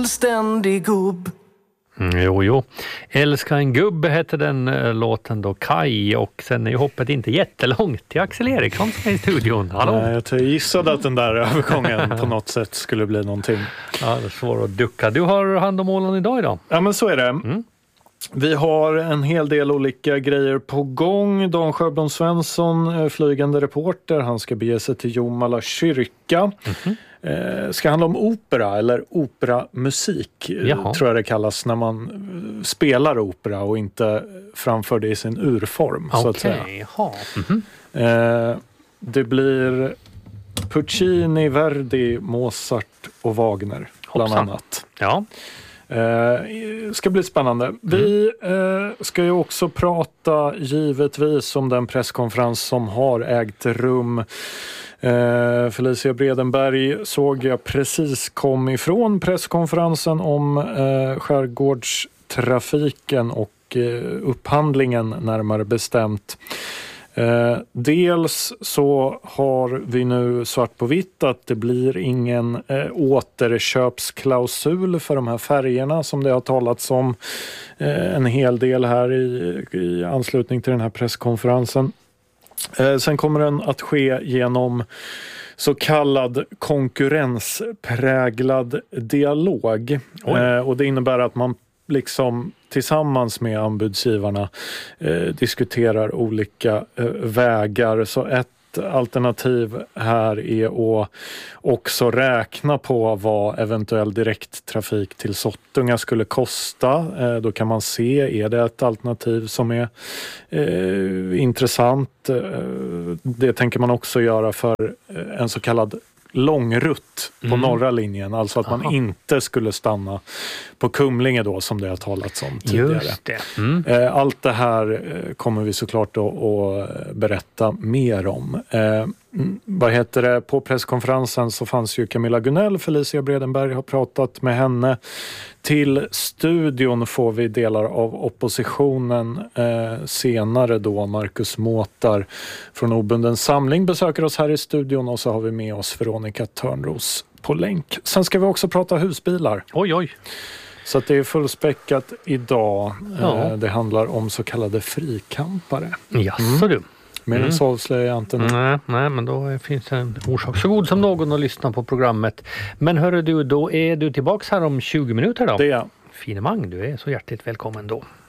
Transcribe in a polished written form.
Ständig gubb. Jo. Älskar en gubbe hette den låten då, Kaj, och sen är ju hoppet inte jättelångt till Axel Eriksson som är i studion. Hallå? Nej, jag gissade att den där övergången på något sätt skulle bli någonting. Ja, det är svårt att ducka. Du har hand om målen idag. Ja, men så är det. Vi har en hel del olika grejer på gång. Dan Sjöblom Svensson, flygande reporter, han ska bege sig till Jomala kyrka. Ska handla om opera eller operamusik. Jaha. Tror jag det kallas när man spelar opera och inte framför det i sin urform. Så att säga. Det blir Puccini, Verdi, Mozart och Wagner bland annat. Ja. Ska bli spännande. Vi ska ju också prata givetvis om den presskonferens som har ägt rum. Felicia Bredenberg såg jag precis kom ifrån presskonferensen om skärgårdstrafiken och upphandlingen närmare bestämt. Dels så har vi nu svart på vitt att det blir ingen återköpsklausul för de här färgerna som det har talats om en hel del här i anslutning till den här presskonferensen. Sen kommer den att ske genom så kallad konkurrenspräglad dialog. Och det innebär att man liksom tillsammans med anbudsgivarna diskuterar olika vägar. Så ett alternativ här är att också räkna på vad eventuell direkttrafik till Sottunga skulle kosta. Då kan man se, är det ett alternativ som är intressant? Det tänker man också göra för en så kallad långrutt på norra linjen, alltså att man inte skulle stanna på Kumlinge då som det har talats om tidigare. Just det. Allt det här kommer vi såklart att berätta mer om. På presskonferensen så fanns ju Camilla Gunell, Felicia Bredenberg har pratat med henne. Till studion får vi delar av oppositionen senare då. Marcus Måtar från Obunden Samling besöker oss här i studion och så har vi med oss Veronica Törnros på länk. Sen ska vi också prata husbilar. Oj. Så att det är fullspäckat idag. Ja. Det handlar om så kallade frikampare. Jaså du. Men så avslöjar jag inte nu. Nej, men då finns det en orsak så god som någon att lyssna på programmet. Men hörru du, då är du tillbaks här om 20 minuter då. Det är jag. Finemang, du är så hjärtligt välkommen då.